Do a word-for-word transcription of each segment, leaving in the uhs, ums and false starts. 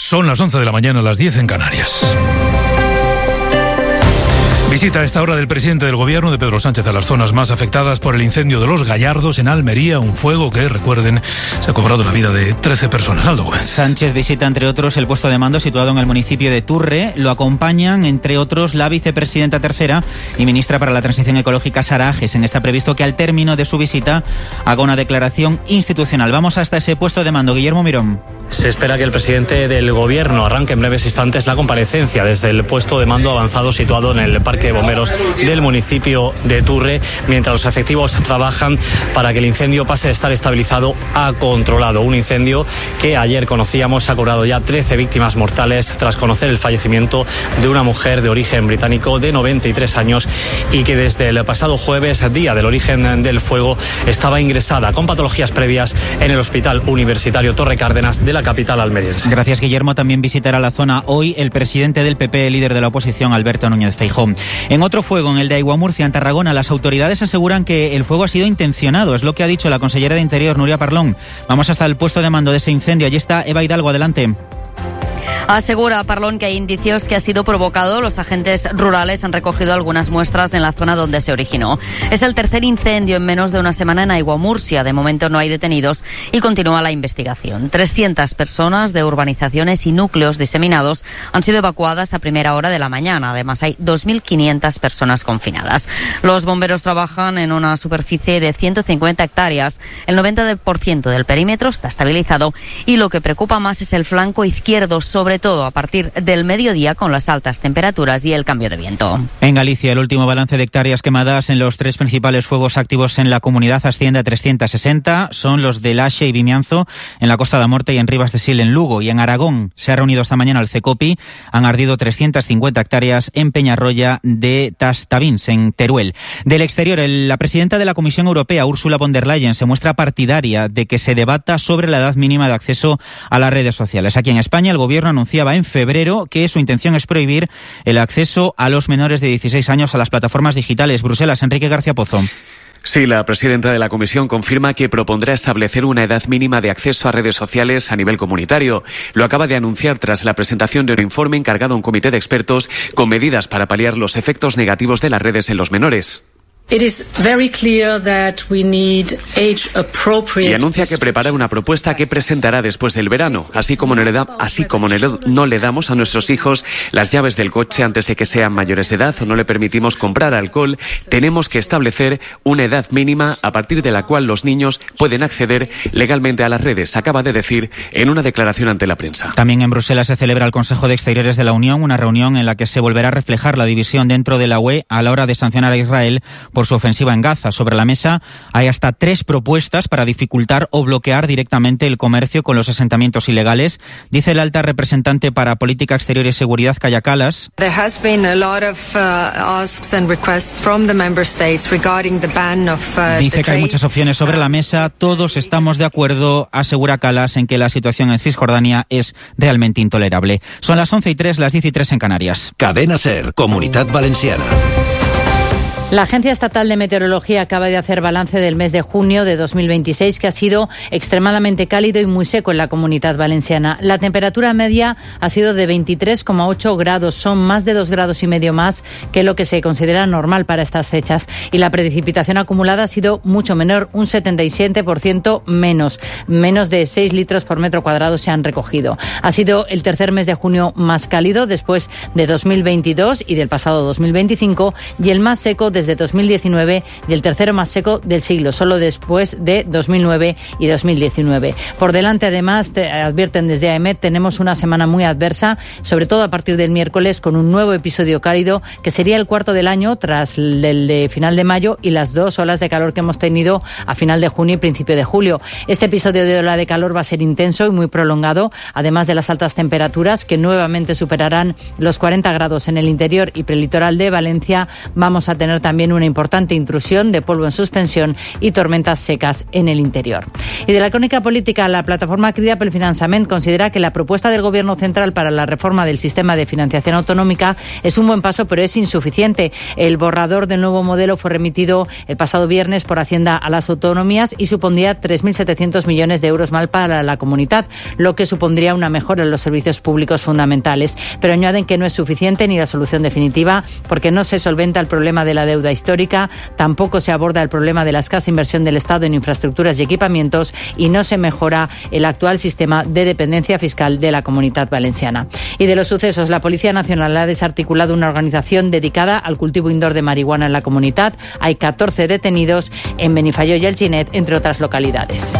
Son las once de la mañana, las diez en Canarias. Visita a esta hora del presidente del gobierno de Pedro Sánchez a las zonas más afectadas por el incendio de Los Gallardos en Almería, un fuego que, recuerden, se ha cobrado la vida de trece personas. Aldo Gómez. Sánchez visita, entre otros, el puesto de mando situado en el municipio de Turre. Lo acompañan, entre otros, la vicepresidenta tercera y ministra para la Transición Ecológica, Sara Agesen. Está previsto que al término de su visita haga una declaración institucional. Vamos hasta ese puesto de mando. Guillermo Mirón. Se espera que el presidente del gobierno arranque en breves instantes la comparecencia desde el puesto de mando avanzado situado en el Parque de Bomberos del municipio de Turre, mientras los efectivos trabajan para que el incendio pase de estar estabilizado a controlado. Un incendio que ayer conocíamos ha cobrado ya trece víctimas mortales tras conocer el fallecimiento de una mujer de origen británico de noventa y tres años y que desde el pasado jueves, día del origen del fuego, estaba ingresada con patologías previas en el Hospital Universitario Torre Cárdenas de la capital almeriense. Gracias, Guillermo. También visitará la zona hoy el presidente del P P, líder de la oposición, Alberto Núñez Feijóo. En otro fuego, en el de Aiguamurcia, en Tarragona, las autoridades aseguran que el fuego ha sido intencionado. Es lo que ha dicho la consellera de Interior, Nuria Parlón. Vamos hasta el puesto de mando de ese incendio. Allí está Eva Hidalgo. Adelante. Asegura Parlón que hay indicios que ha sido provocado. Los agentes rurales han recogido algunas muestras en la zona donde se originó. Es el tercer incendio en menos de una semana en Aiguamurcia. De momento no hay detenidos y continúa la investigación. trescientas personas de urbanizaciones y núcleos diseminados han sido evacuadas a primera hora de la mañana. Además, hay dos mil quinientas personas confinadas. Los bomberos trabajan en una superficie de ciento cincuenta hectáreas. El noventa por ciento del perímetro está estabilizado y lo que preocupa más es el flanco izquierdo, sobre todo a partir del mediodía con las altas temperaturas y el cambio de viento. En Galicia, el último balance de hectáreas quemadas en los tres principales fuegos activos en la comunidad asciende a trescientas sesenta. Son los de Laxe y Vimianzo en la Costa da Morte y en Ribas de Sil en Lugo. Y en Aragón se ha reunido esta mañana el CECOPI. Han ardido trescientas cincuenta hectáreas en Peñarroya de Tastavins, en Teruel. Del exterior, el, la presidenta de la Comisión Europea, Ursula von der Leyen, se muestra partidaria de que se debata sobre la edad mínima de acceso a las redes sociales. Aquí en España, el gobierno anunciaba en febrero que su intención es prohibir el acceso a los menores de dieciséis años a las plataformas digitales. Bruselas, Enrique García Pozo. Sí, la presidenta de la Comisión confirma que propondrá establecer una edad mínima de acceso a redes sociales a nivel comunitario. Lo acaba de anunciar tras la presentación de un informe encargado a un comité de expertos con medidas para paliar los efectos negativos de las redes en los menores. Y anuncia que prepara una propuesta que presentará después del verano, así como no le, da, así como no le damos a nuestros hijos las llaves del coche antes de que sean mayores de edad o no le permitimos comprar alcohol, tenemos que establecer una edad mínima a partir de la cual los niños pueden acceder legalmente a las redes, acaba de decir en una declaración ante la prensa. También en Bruselas se celebra el Consejo de Exteriores de la Unión, una reunión en la que se volverá a reflejar la división dentro de la U E a la hora de sancionar a Israel por su ofensiva en Gaza. Sobre la mesa hay hasta tres propuestas para dificultar o bloquear directamente el comercio con los asentamientos ilegales. Dice la alta representante para Política Exterior y Seguridad, Kaja Kallas. Dice que hay muchas opciones sobre la mesa. Todos estamos de acuerdo, asegura Kallas, en que la situación en Cisjordania es realmente intolerable. Son las once y tres, las diez y tres en Canarias. Cadena SER, Comunidad Valenciana. La Agencia Estatal de Meteorología acaba de hacer balance del mes de junio de dos mil veintiséis, que ha sido extremadamente cálido y muy seco en la Comunidad Valenciana. La temperatura media ha sido de veintitrés coma ocho grados, son más de dos grados y medio más que lo que se considera normal para estas fechas. Y la precipitación acumulada ha sido mucho menor, un setenta y siete por ciento menos. Menos de seis litros por metro cuadrado se han recogido. Ha sido el tercer mes de junio más cálido después de dos mil veintidós y del pasado dos mil veinticinco, y el más seco de desde dos mil diecinueve y el tercero más seco del siglo, solo después de dos mil nueve y dos mil diecinueve. Por delante, además, te advierten desde AEMET, tenemos una semana muy adversa, sobre todo a partir del miércoles, con un nuevo episodio cálido que sería el cuarto del año tras el de final de mayo y las dos olas de calor que hemos tenido a final de junio y principio de julio. Este episodio de ola de calor va a ser intenso y muy prolongado, además de las altas temperaturas que nuevamente superarán los cuarenta grados en el interior y prelitoral de Valencia. Vamos a tener también también una importante intrusión de polvo en suspensión y tormentas secas en el interior. Y de la crónica política, la plataforma Crida pel Finançament considera que la propuesta del Gobierno central para la reforma del sistema de financiación autonómica es un buen paso, pero es insuficiente. El borrador del nuevo modelo fue remitido el pasado viernes por Hacienda a las autonomías y supondría tres mil setecientos millones de euros más para la comunidad, lo que supondría una mejora en los servicios públicos fundamentales. Pero añaden que no es suficiente ni la solución definitiva, porque no se solventa el problema de la deuda histórica, tampoco se aborda el problema de la escasa inversión del Estado en infraestructuras y equipamientos y no se mejora el actual sistema de dependencia fiscal de la Comunitat Valenciana. Y de los sucesos, la Policía Nacional ha desarticulado una organización dedicada al cultivo indoor de marihuana en la comunidad. Hay catorce detenidos en Benifaió y Alginet, entre otras localidades.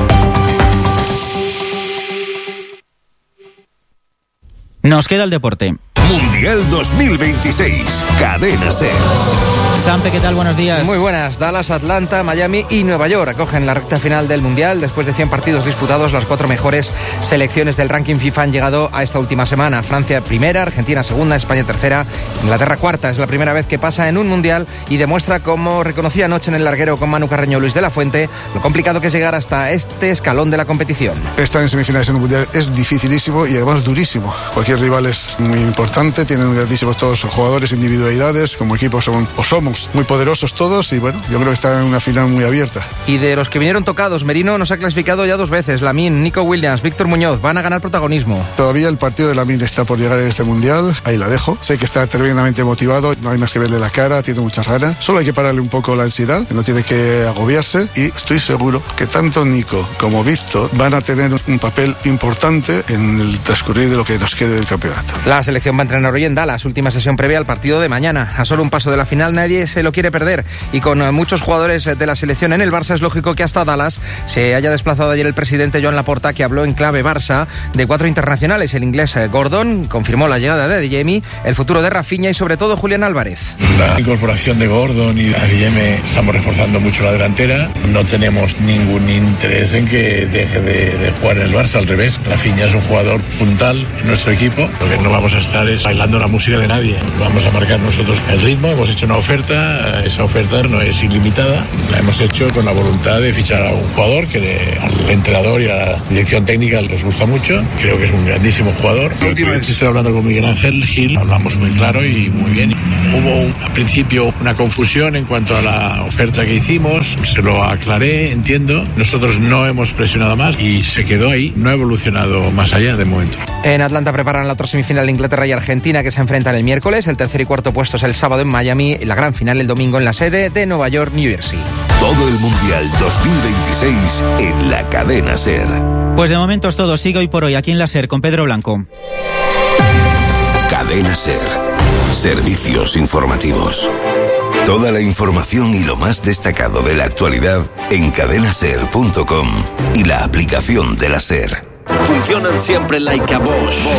Nos queda el deporte. Mundial dos mil veintiséis, Cadena SER. Sampe, ¿qué tal? Buenos días. Muy buenas. Dallas, Atlanta, Miami y Nueva York acogen la recta final del Mundial. Después de cien partidos disputados, las cuatro mejores selecciones del ranking FIFA han llegado a esta última semana. Francia primera, Argentina segunda, España tercera, Inglaterra cuarta. Es la primera vez que pasa en un Mundial y demuestra, como reconocía anoche en el larguero con Manu Carreño Luis de la Fuente, lo complicado que es llegar hasta este escalón de la competición. Estar en semifinales en un Mundial es dificilísimo y además durísimo. Cualquier rival es muy importante, tienen grandísimos todos los jugadores, individualidades, como equipo somos, o somos muy poderosos todos y bueno, yo creo que está en una final muy abierta. Y de los que vinieron tocados, Merino nos ha clasificado ya dos veces. Lamine, Nico Williams, Víctor Muñoz van a ganar protagonismo. Todavía el partido de Lamine está por llegar en este Mundial, ahí la dejo. Sé que está tremendamente motivado, no hay más que verle la cara, tiene muchas ganas. Solo hay que pararle un poco la ansiedad, no tiene que agobiarse y estoy seguro que tanto Nico como Víctor van a tener un papel importante en el transcurrir de lo que nos quede del campeonato. La selección va a entrenar hoy en Dallas, última sesión previa al partido de mañana. A solo un paso de la final nadie se lo quiere perder y con muchos jugadores de la selección en el Barça es lógico que hasta Dallas se haya desplazado ayer el presidente Joan Laporta, que habló en clave Barça de cuatro internacionales. El inglés Gordon confirmó la llegada de Adeyemi, el futuro de Rafinha y sobre todo Julián Álvarez. La incorporación de Gordon y Adeyemi, estamos reforzando mucho la delantera. No tenemos ningún interés en que deje de, de jugar en el Barça, al revés. Rafinha es un jugador puntal en nuestro equipo. Lo que no vamos a estar es bailando la música de nadie. Vamos a marcar nosotros el ritmo. Hemos hecho una oferta, esa oferta no es ilimitada. La hemos hecho con la voluntad de fichar a un jugador que le, al entrenador y a la dirección técnica les gusta mucho. Creo que es un grandísimo jugador. La última vez que estoy hablando con Miguel Ángel Gil, hablamos muy claro y muy bien. Hubo un, al principio una confusión en cuanto a la oferta que hicimos. Se lo aclaré, entiendo. Nosotros no hemos presionado más y se quedó ahí. No ha evolucionado más allá de momento. En Atlanta preparan la otra semifinal de Inglaterra y Argentina, que se enfrentan el miércoles. El tercer y cuarto puesto es el sábado en Miami y la gran final el domingo en la sede de Nueva York, New Jersey. Todo el Mundial dos mil veintiséis en la Cadena SER. Pues de momento es todo. Sigue hoy por hoy aquí en la SER con Pedro Blanco. Cadena SER. Servicios informativos. Toda la información y lo más destacado de la actualidad en cadena ser punto com y la aplicación de la SER. Funcionan siempre like a Bosch.